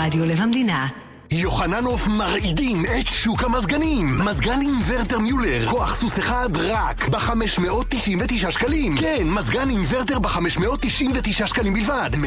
רדיו לב המדינה. יוחננוף מרעידים את שוק המזגנים. מזגן אינוורטר מיולר, כוח סוס אחד רק ב-599 שקלים. כן, מזגן אינוורטר ב-599 שקלים בלבד.